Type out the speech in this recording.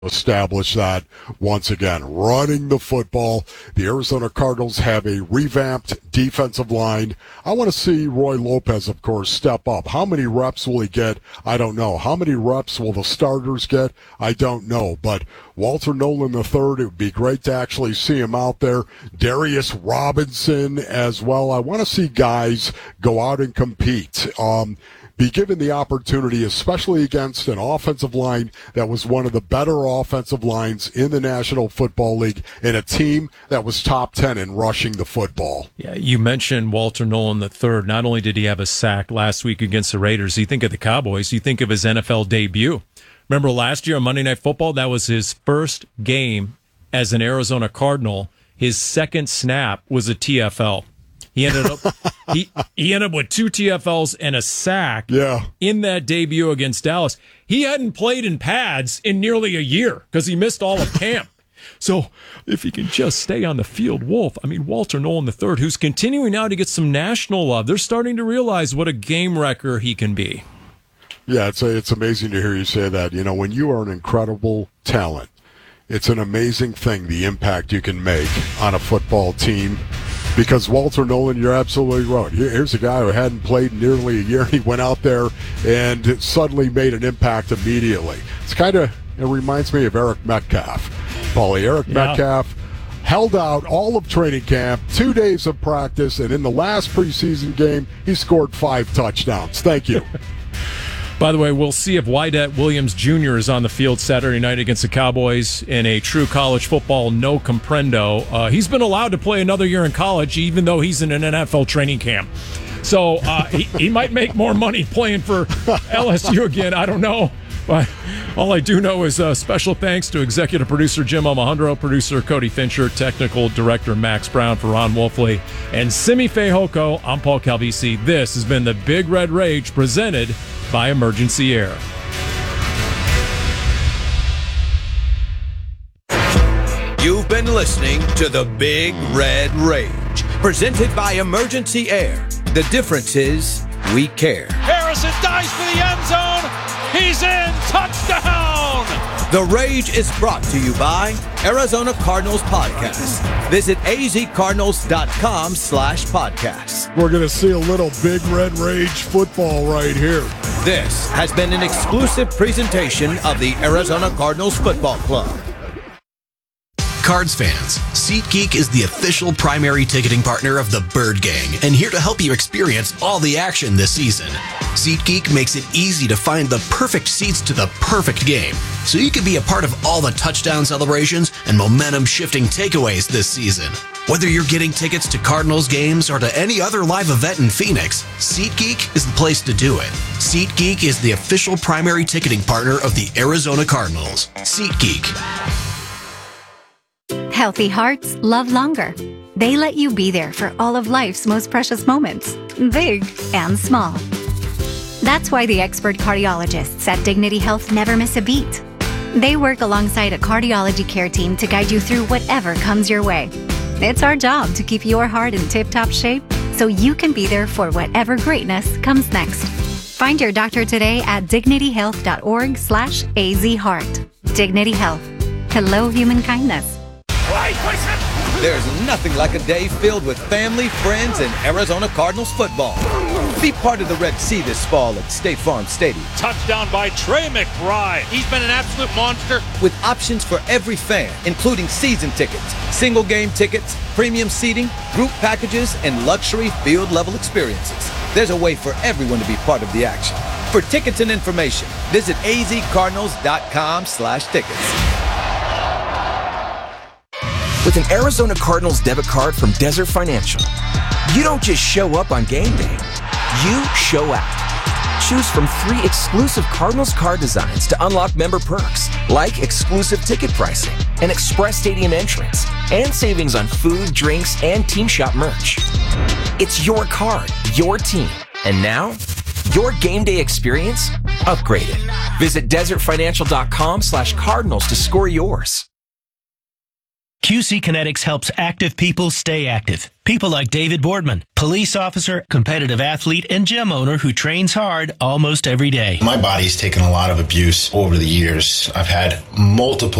establish that once again. Running the football. The Arizona Cardinals have a revamped defensive line. I want to see Roy Lopez, of course, step up. How many reps will he get? I don't know. How many reps will the starters get? I don't know. But Walter Nolan III, it would be great to actually see him out there. Darius Robinson as well. I want to see guys go out and compete. Be given the opportunity, especially against an offensive line that was one of the better offensive lines in the National Football League, and a team that was top 10 in rushing the football. Yeah, you mentioned Walter Nolan III. Not only did he have a sack last week against the Raiders, you think of the Cowboys, you think of his NFL debut. Remember last year on Monday Night Football, that was his first game as an Arizona Cardinal. His second snap was a TFL. He ended up he ended up with 2 TFLs and a sack in that debut against Dallas. He hadn't played in pads in nearly a year because he missed all of camp. So if he can just stay on the field, Wolf, I mean, Walter Nolan III, who's continuing now to get some national love, they're starting to realize what a game wrecker he can be. Yeah, it's amazing to hear you say that. You know, when you are an incredible talent, it's an amazing thing, the impact you can make on a football team. Because Walter Nolan, you're absolutely right. Here's a guy who hadn't played nearly a year. He went out there and suddenly made an impact immediately. It reminds me of Eric Metcalf. Paulie, Eric Metcalf held out all of training camp, 2 days of practice, and in the last preseason game, he scored 5 touchdowns. Thank you. By the way, we'll see if Wydett Williams Jr. is on the field Saturday night against the Cowboys in a true college football no comprendo. He's been allowed to play another year in college, even though he's in an NFL training camp. So he might make more money playing for LSU again. I don't know. But all I do know is special thanks to executive producer Jim Alejandro, producer Cody Fincher, technical director Max Brown, for Ron Wolfley, and Simi Fehoko. I'm Paul Calvisi. This has been the Big Red Rage, presented by Emergency Air. You've been listening to the Big Red Rage, presented by Emergency Air. The difference is we care. Harrison dives for the end zone. He's in. Touchdown. The Rage is brought to you by Arizona Cardinals Podcast. Visit azcardinals.com/podcasts. We're going to see a little Big Red Rage football right here. This has been an exclusive presentation of the Arizona Cardinals Football Club. Cards fans, SeatGeek is the official primary ticketing partner of the Bird Gang and here to help you experience all the action this season. SeatGeek makes it easy to find the perfect seats to the perfect game, so you can be a part of all the touchdown celebrations and momentum-shifting takeaways this season. Whether you're getting tickets to Cardinals games or to any other live event in Phoenix, SeatGeek is the place to do it. SeatGeek is the official primary ticketing partner of the Arizona Cardinals. SeatGeek. Healthy hearts love longer. They let you be there for all of life's most precious moments, big and small. That's why the expert cardiologists at Dignity Health never miss a beat. They work alongside a cardiology care team to guide you through whatever comes your way. It's our job to keep your heart in tip-top shape so you can be there for whatever greatness comes next. Find your doctor today at dignityhealth.org/azheart. Dignity Health. Hello, human kindness. There's nothing like a day filled with family, friends, and Arizona Cardinals football. Be part of the Red Sea this fall at State Farm Stadium. Touchdown by Trey McBride. He's been an absolute monster. With options for every fan, including season tickets, single game tickets, premium seating, group packages, and luxury field-level experiences. There's a way for everyone to be part of the action. For tickets and information, visit azcardinals.com/tickets. With an Arizona Cardinals debit card from Desert Financial, you don't just show up on game day, you show out. Choose from 3 exclusive Cardinals card designs to unlock member perks, like exclusive ticket pricing, an express stadium entrance, and savings on food, drinks, and team shop merch. It's your card, your team, and now, your game day experience upgraded. Visit desertfinancial.com/Cardinals to score yours. QC Kinetics helps active people stay active. People like David Boardman, police officer, competitive athlete, and gym owner who trains hard almost every day. My body's taken a lot of abuse over the years. I've had multiple